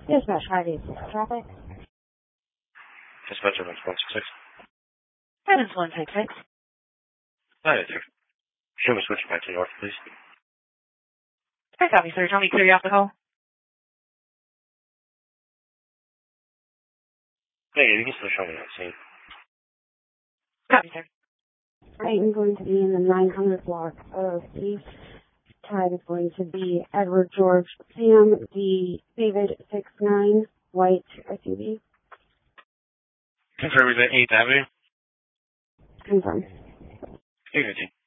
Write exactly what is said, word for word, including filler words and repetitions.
Dispatch five eight six traffic. Dispatch one six six. Heavens one six six. Hi there. Show me switch back to north, please. Hi, copy, sir. Tell me clear you off the call. Hey, you can still show me that scene. Copy, sir. I am going to be in the nine hundred block of East. Tag is going to be Edward George Sam D. David six nine white S U V. Confirm is at eighth Avenue. Confirm. Hey,